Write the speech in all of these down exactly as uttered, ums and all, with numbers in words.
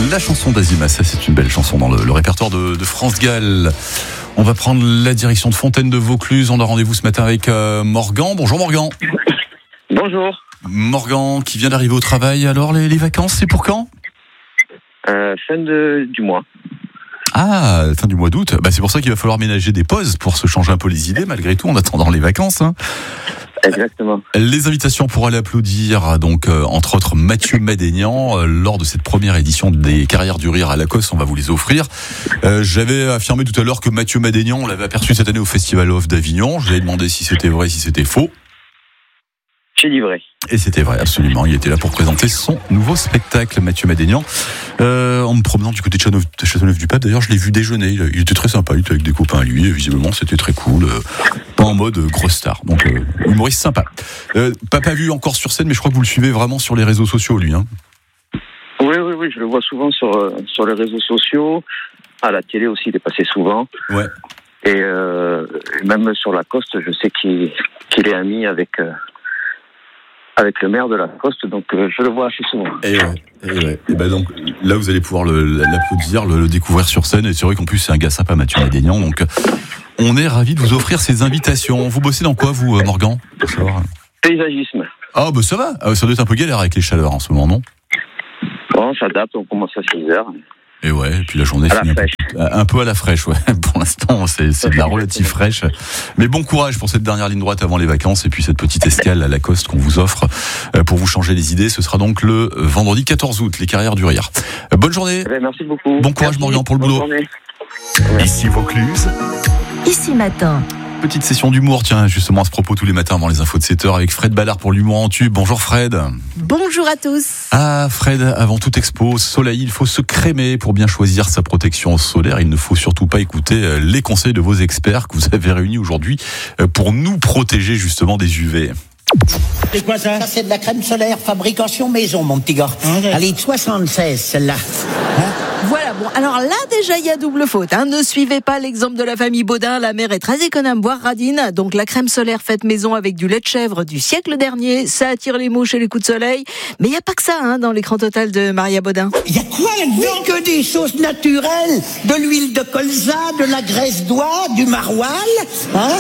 La chanson d'Azima, ça c'est une belle chanson dans le, le répertoire de, de France Gall. On va prendre la direction de Fontaine de Vaucluse. On a rendez-vous ce matin avec euh, Morgan. Bonjour Morgan. Bonjour. Morgan qui vient d'arriver au travail. Alors les, les vacances, c'est pour quand ? euh, Fin de, du mois. Ah, fin du mois d'août. Bah, c'est pour ça qu'il va falloir ménager des pauses pour se changer un peu les idées malgré tout en attendant les vacances. Hein. Exactement. Les invitations pour aller applaudir, donc euh, entre autres Mathieu Madénian, euh, lors de cette première édition des Carrières du Rire à Lacoste, on va vous les offrir. Euh, j'avais affirmé tout à l'heure que Mathieu Madénian, on l'avait aperçu cette année au Festival Off d'Avignon. Je lui ai demandé si c'était vrai, si c'était faux. J'ai dit vrai. Et c'était vrai, absolument. Il était là pour présenter son nouveau spectacle, Mathieu Madénian. Euh, en me promenant du côté de Châteauneuf-du-Pape, d'ailleurs, je l'ai vu déjeuner. Il était très sympa, il était avec des copains à lui. Et visiblement, c'était très cool. Euh, pas en mode euh, grosse star. Donc, euh, humoriste sympa. Euh, pas, pas vu encore sur scène, mais je crois que vous le suivez vraiment sur les réseaux sociaux, lui. Hein. Oui, oui, oui. Je le vois souvent sur, euh, sur les réseaux sociaux. À la télé aussi, il est passé souvent. Ouais. Et euh, même sur Lacoste, je sais qu'il, qu'il est ami avec... Euh, avec le maire de Lacoste, donc euh, je le vois assez souvent. Et ouais, et ouais. Et ben donc là vous allez pouvoir le, l'applaudir, le, le découvrir sur scène, et c'est vrai qu'en plus c'est un gars sympa, Mathieu Madénian, donc on est ravis de vous offrir ces invitations. Vous bossez dans quoi vous, Morgan, pour savoir ? Paysagisme. Ah bah ça va, ah, ça doit être un peu galère avec les chaleurs en ce moment, non ? Bon, on s'adapte, on commence à six heures. Et ouais, et puis la journée finit un peu, un peu à la fraîche, ouais. Pour l'instant, c'est, c'est de la relative fraîche. Mais bon courage pour cette dernière ligne droite avant les vacances et puis cette petite escale à Lacoste qu'on vous offre pour vous changer les idées. Ce sera donc le vendredi quatorze août, les Carrières du Rire. Bonne journée. Merci beaucoup. Bon courage, Merci. Morgan, pour le Bonne boulot. Journée. Ici Vaucluse. Ici Matin. Petite session d'humour, tiens, justement à ce propos tous les matins avant les infos de sept heures avec Fred Ballard pour l'humour en tube. Bonjour Fred. Bonjour à tous. Ah Fred, avant toute expo, soleil, il faut se crémer pour bien choisir sa protection solaire. Il ne faut surtout pas écouter les conseils de vos experts que vous avez réunis aujourd'hui pour nous protéger justement des U V. C'est quoi ça? Ça, c'est de la crème solaire fabrication maison, mon petit gars. Okay. Elle est de soixante-seize, celle-là. Hein? Voilà, bon, alors là, déjà, il y a double faute. Hein. Ne suivez pas l'exemple de la famille Baudin. La mère est très économe, voire radine. Donc, la crème solaire faite maison avec du lait de chèvre du siècle dernier, ça attire les mouches et les coups de soleil. Mais il n'y a pas que ça, hein, dans l'écran total de Maria Baudin. Il y a quoi là-dedans? Que des choses naturelles. De l'huile de colza, de la graisse d'oie, du maroilles, hein?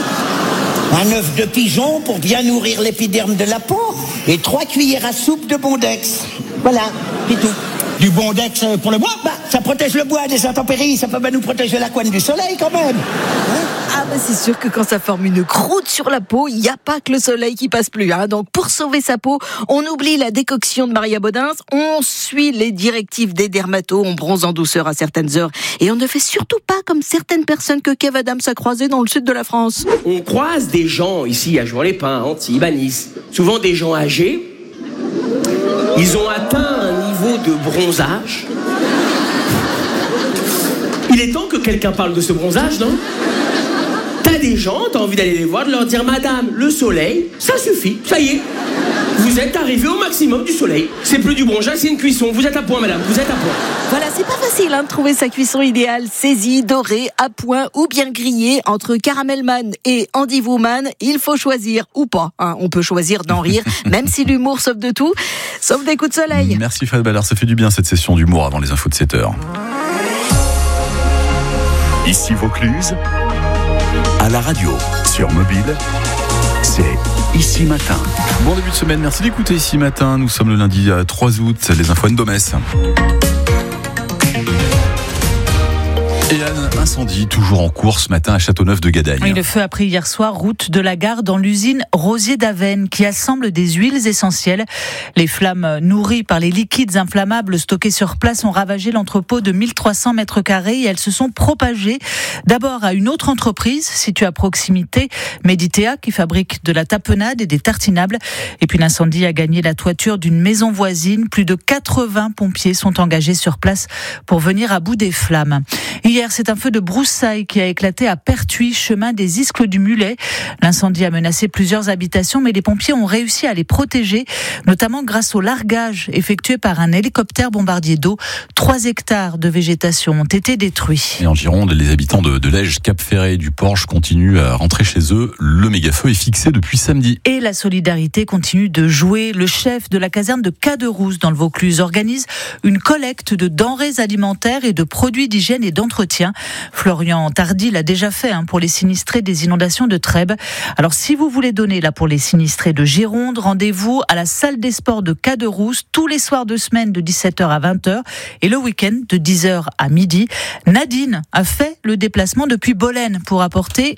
Un œuf de pigeon pour bien nourrir l'épiderme de la peau et trois cuillères à soupe de Bondex. Voilà, c'est tout. Du Bondex pour le bois? Bah, ça protège le bois des intempéries, ça peut bien nous protéger la couenne du soleil quand même. Hein? Ah bah c'est sûr que quand ça forme une croûte sur la peau, il n'y a pas que le soleil qui passe plus. Hein. Donc pour sauver sa peau, on oublie la décoction de Maria Baudin, on suit les directives des dermatos, on bronze en douceur à certaines heures et on ne fait surtout pas comme certaines personnes que Kev Adams a croisées dans le sud de la France. On croise des gens ici à Jouan-les-Pins, Antibes, à Nice, souvent des gens âgés. Ils ont atteint un niveau de bronzage. Il est temps que quelqu'un parle de ce bronzage, non? T'as des gens, t'as envie d'aller les voir, de leur dire « Madame, le soleil, ça suffit, ça y est. Vous êtes arrivé au maximum du soleil. C'est plus du bronzage, c'est une cuisson. Vous êtes à point, madame, vous êtes à point. » Voilà, c'est pas facile hein, de trouver sa cuisson idéale. Saisie, dorée, à point ou bien grillée. Entre Caramelman et Andy Woman, il faut choisir ou pas. Hein. On peut choisir d'en rire, même si l'humour sauve de tout, sauf des coups de soleil. Merci Fred Ballard, ça fait du bien cette session d'humour avant les infos de sept heures. Ici Vaucluse, à la radio, sur mobile, c'est Ici Matin. Bon début de semaine, merci d'écouter Ici Matin. Nous sommes le lundi trois août, les infos N-Domès. Et un incendie toujours en cours ce matin à Châteauneuf-de-Gadagne. Oui, le feu a pris hier soir route de la gare dans l'usine Rosier d'Avesnes qui assemble des huiles essentielles. Les flammes nourries par les liquides inflammables stockés sur place ont ravagé l'entrepôt de mille trois cents mètres carrés et elles se sont propagées d'abord à une autre entreprise située à proximité, Meditea, qui fabrique de la tapenade et des tartinables. Et puis l'incendie a gagné la toiture d'une maison voisine. Plus de quatre-vingts pompiers sont engagés sur place pour venir à bout des flammes. Hier, hier, c'est un feu de broussailles qui a éclaté à Pertuis, chemin des Iscles du Mulet. L'incendie a menacé plusieurs habitations, mais les pompiers ont réussi à les protéger, notamment grâce au largage effectué par un hélicoptère bombardier d'eau. Trois hectares de végétation ont été détruits. Et en Gironde, les habitants de, de Lège, Cap-Ferré et du Porche continuent à rentrer chez eux. Le méga-feu est fixé depuis samedi. Et la solidarité continue de jouer. Le chef de la caserne de Caderousse dans le Vaucluse organise une collecte de denrées alimentaires et de produits d'hygiène et d'entretien. Florian Tardy l'a déjà fait hein, pour les sinistrés des inondations de Trèbes. Alors si vous voulez donner là pour les sinistrés de Gironde, rendez-vous à la salle des sports de Caderousse tous les soirs de semaine de dix-sept heures à vingt heures et le week-end de dix heures à midi. Nadine a fait le déplacement depuis Bolène pour apporter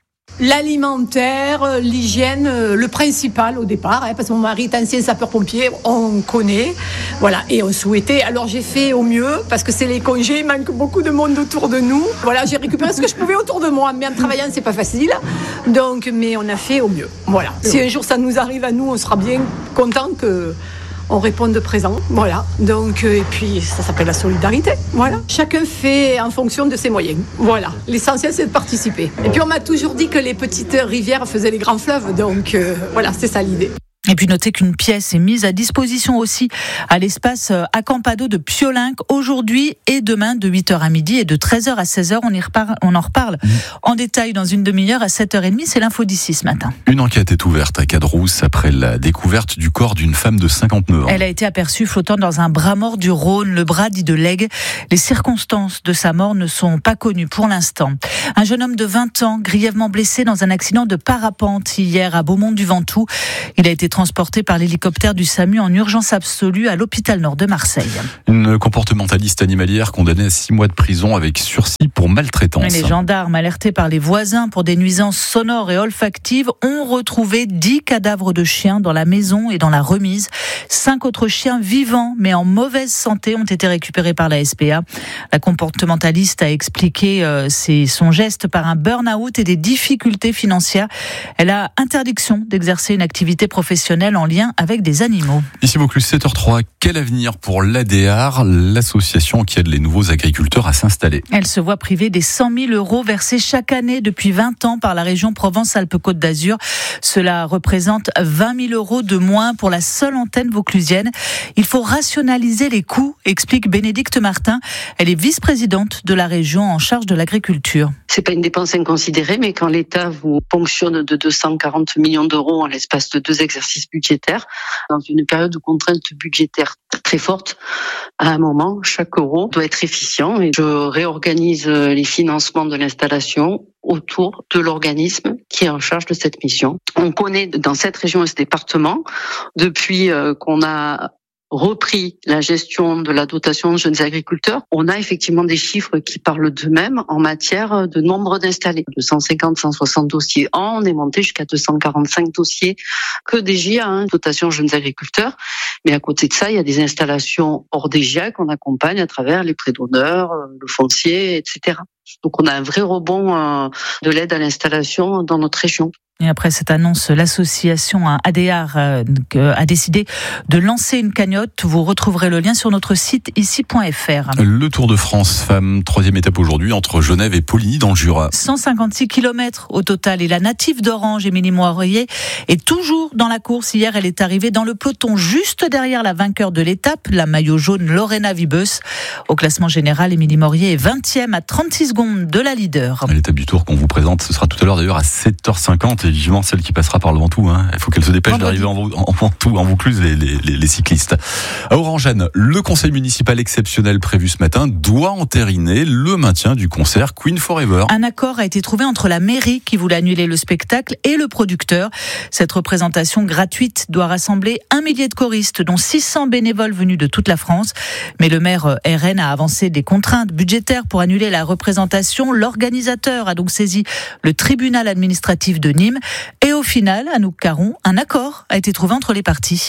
l'alimentaire, l'hygiène, le principal au départ, hein, parce que mon mari est ancien sapeur-pompier, on connaît, voilà, et on souhaitait, alors j'ai fait au mieux, parce que c'est les congés, il manque beaucoup de monde autour de nous, voilà, j'ai récupéré ce que je pouvais autour de moi, mais en travaillant c'est pas facile, donc, mais on a fait au mieux, voilà. Si un jour ça nous arrive à nous, on sera bien content que on répond de présent, voilà. Donc, euh, et puis, ça s'appelle la solidarité, voilà. Chacun fait en fonction de ses moyens, voilà. L'essentiel, c'est de participer. Et puis, on m'a toujours dit que les petites rivières faisaient les grands fleuves, donc euh, voilà, c'est ça l'idée. Et puis notez qu'une pièce est mise à disposition aussi à l'espace Acampado de Piolinc aujourd'hui et demain de huit heures à midi et de treize heures à seize heures. On, y reparle, on en reparle mmh. en détail dans une demi-heure à sept heures trente. C'est l'info d'ici ce matin. Une enquête est ouverte à Caderousse après la découverte du corps d'une femme de cinquante-neuf ans. Elle a été aperçue flottant dans un bras mort du Rhône, le bras dit de Lègue. Les circonstances de sa mort ne sont pas connues pour l'instant. Un jeune homme de vingt ans, grièvement blessé dans un accident de parapente hier à Beaumont-du-Ventoux. Il a été transporté par l'hélicoptère du SAMU en urgence absolue à l'hôpital nord de Marseille. Une comportementaliste animalière condamnée à six mois de prison avec sursis pour maltraitance. Les gendarmes, alertés par les voisins pour des nuisances sonores et olfactives, ont retrouvé dix cadavres de chiens dans la maison et dans la remise. Cinq autres chiens vivants mais en mauvaise santé ont été récupérés par la S P A. La comportementaliste a expliqué euh, ses, son geste par un burn-out et des difficultés financières. Elle a interdiction d'exercer une activité professionnelle en lien avec des animaux. Ici Vaucluse sept heures trois, quel avenir pour l'A D A R, l'association qui aide les nouveaux agriculteurs à s'installer? Elle se voit privée des cent mille euros versés chaque année depuis vingt ans par la région Provence-Alpes-Côte d'Azur. Cela représente vingt mille euros de moins pour la seule antenne vauclusienne. Il faut rationaliser les coûts, explique Bénédicte Martin. Elle est vice-présidente de la région en charge de l'agriculture. C'est pas une dépense inconsidérée, mais quand l'État vous ponctionne de deux cent quarante millions d'euros en l'espace de deux exercices budgétaires, dans une période de contrainte budgétaire très forte, à un moment, chaque euro doit être efficient et je réorganise les financements de l'installation autour de l'organisme qui est en charge de cette mission. On connaît dans cette région et ce département, depuis qu'on a repris la gestion de la dotation de jeunes agriculteurs, on a effectivement des chiffres qui parlent d'eux-mêmes en matière de nombre d'installés. De cent cinquante à cent soixante dossiers an, on est monté jusqu'à deux cent quarante-cinq dossiers que des J A, hein, dotation jeunes agriculteurs. Mais à côté de ça, il y a des installations hors des J A qu'on accompagne à travers les prêts d'honneur, le foncier, et cetera. Donc on a un vrai rebond euh, de l'aide à l'installation dans notre région. Et après cette annonce, l'association A D A R a décidé de lancer une cagnotte. Vous retrouverez le lien sur notre site ici point f r. Le Tour de France femmes, troisième étape aujourd'hui entre Genève et Poligny dans le Jura. cent cinquante-six kilomètres au total. Et la native d'Orange, Émilie Moirier, est toujours dans la course. Hier, elle est arrivée dans le peloton juste derrière la vainqueur de l'étape, la maillot jaune Lorena Wiebes. Au classement général, Émilie Moirier est vingtième à trente-six secondes de la leader. L'étape du Tour qu'on vous présente, ce sera tout à l'heure d'ailleurs à sept heures cinquante. Et vivement celle qui passera par le Ventoux. Hein. Il faut qu'elle se dépêche d'arriver en, en Ventoux, en Vaucluse, les, les, les cyclistes. À Orangeanne, le conseil municipal exceptionnel prévu ce matin doit entériner le maintien du concert Queen Forever. Un accord a été trouvé entre la mairie qui voulait annuler le spectacle et le producteur. Cette représentation gratuite doit rassembler un millier de choristes, dont six cents bénévoles venus de toute la France. Mais le maire R N a avancé des contraintes budgétaires pour annuler la représentation. L'organisateur a donc saisi le tribunal administratif de Nîmes. Et au final, Anouk Caron, un accord a été trouvé entre les parties.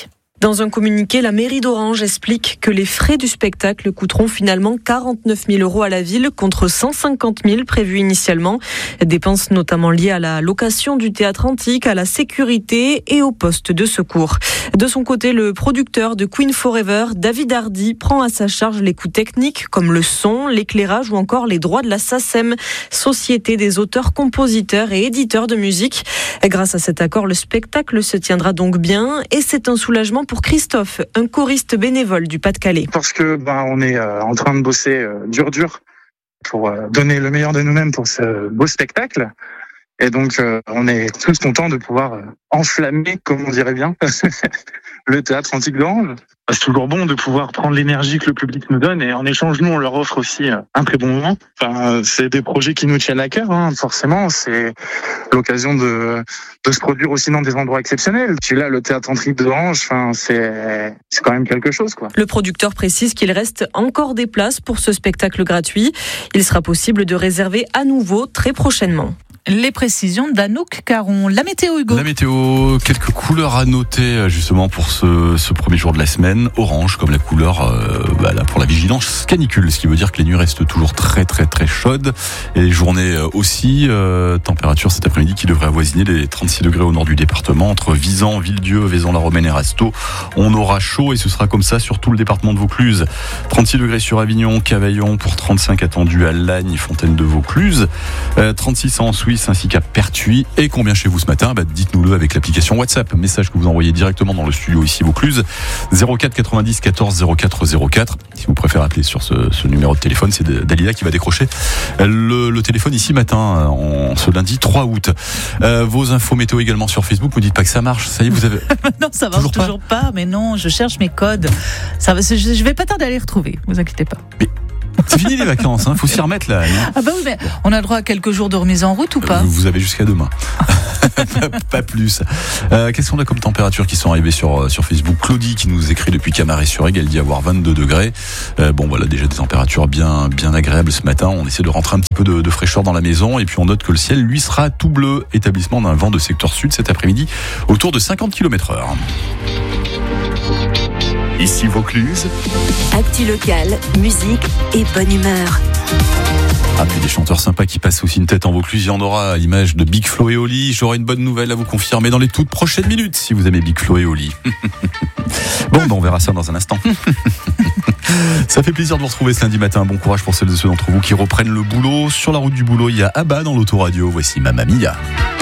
Dans un communiqué, la mairie d'Orange explique que les frais du spectacle coûteront finalement quarante-neuf mille euros à la ville contre cent cinquante mille prévus initialement. Dépenses notamment liées à la location du théâtre antique, à la sécurité et au poste de secours. De son côté, le producteur de Queen Forever, David Hardy, prend à sa charge les coûts techniques comme le son, l'éclairage ou encore les droits de la SACEM, Société des auteurs, compositeurs et éditeurs de musique. Grâce à cet accord, le spectacle se tiendra donc bien et c'est un soulagement pour Christophe, un choriste bénévole du Pas-de-Calais. Parce que ben, on est euh, en train de bosser euh, dur dur pour euh, donner le meilleur de nous-mêmes pour ce beau spectacle. Et donc, euh, on est tous contents de pouvoir euh, enflammer, comme on dirait bien, le théâtre antique d'Orange. C'est toujours bon de pouvoir prendre l'énergie que le public nous donne et en échange, nous, on leur offre aussi euh, un très bon moment. Enfin, c'est des projets qui nous tiennent à cœur, hein, forcément. C'est l'occasion de, de se produire aussi dans des endroits exceptionnels. Puis là, le théâtre antique d'Orange, enfin, c'est, c'est quand même quelque chose, quoi. Le producteur précise qu'il reste encore des places pour ce spectacle gratuit. Il sera possible de réserver à nouveau très prochainement. Les précisions d'Anouk Caron. La météo, Hugo. La météo, quelques couleurs à noter justement pour ce, ce premier jour de la semaine. Orange comme la couleur euh, bah là, pour la vigilance canicule, ce qui veut dire que les nuits restent toujours très très très chaudes et les journées aussi. Euh, température cet après-midi qui devrait avoisiner les trente-six degrés au nord du département. Entre Visan, Villedieu, Vaison-la-Romaine et Rasteau, on aura chaud et ce sera comme ça sur tout le département de Vaucluse. trente-six degrés sur Avignon, Cavaillon pour trente-cinq attendus à Lagnes, Fontaine de Vaucluse. Euh, trente-six en Suisse ainsi qu'à Pertuis. Et combien chez vous ce matin? Bah, dites-nous-le avec l'application WhatsApp. Message que vous envoyez directement dans le studio ici Vaucluse. zéro quatre quatre-vingt-dix quatorze zéro quatre zéro quatre. Si vous préférez appeler sur ce, ce numéro de téléphone, c'est Dalila qui va décrocher le, le téléphone ici matin, en ce lundi trois août. Euh, vos infos météo également sur Facebook. Ne dites pas que ça marche. Ça y est, vous avez... non, ça marche toujours, toujours pas. pas. Mais non, je cherche mes codes. Ça va, je, je vais pas tarder à les retrouver. Vous inquiétez pas. Mais... c'est fini les vacances, hein. Faut s'y remettre là. Non ah bah oui, mais on a droit à quelques jours de remise en route ou pas? Vous avez jusqu'à demain. Pas plus. Euh, Qu'est-ce qu'on a comme température qui sont arrivées sur sur Facebook? Claudie qui nous écrit depuis Camaret-sur-Aigle, elle dit avoir vingt-deux degrés. Euh, bon voilà, déjà des températures bien bien agréables ce matin. On essaie de rentrer un petit peu de, de fraîcheur dans la maison et puis on note que le ciel lui sera tout bleu. Établissement d'un vent de secteur sud cet après-midi autour de cinquante kilomètres heure. Ici Vaucluse. Actu local, musique et bonne humeur. Ah, puis des chanteurs sympas qui passent aussi une tête en Vaucluse. Il y en aura à l'image de Big Flo et Oli. J'aurai une bonne nouvelle à vous confirmer dans les toutes prochaines minutes si vous aimez Big Flo et Oli. Bon, ben on verra ça dans un instant. Ça fait plaisir de vous retrouver ce lundi matin. Bon courage pour celles et ceux d'entre vous qui reprennent le boulot. Sur la route du boulot, il y a Abba dans l'autoradio. Voici Mamma Mia.